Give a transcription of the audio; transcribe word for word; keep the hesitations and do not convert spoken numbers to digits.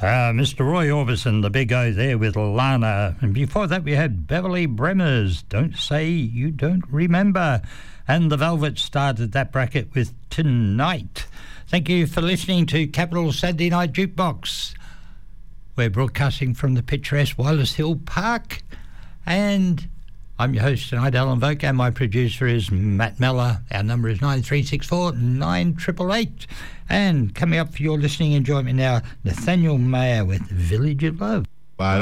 Uh, Mister Roy Orbison, the big O there with Lana. And before that we had Beverly Bremers, Don't Say You Don't Remember. And the Velvet started that bracket with Tonight. Thank you for listening to Capital Saturday Night Jukebox. We're broadcasting from the picturesque Wallace Hill Park. And I'm your host tonight, Alan Voke, and my producer is Matt Meller. Our number is nine three six four, nine eight eight eight. And coming up for your listening enjoyment now, Nathaniel Mayer with Village of Love.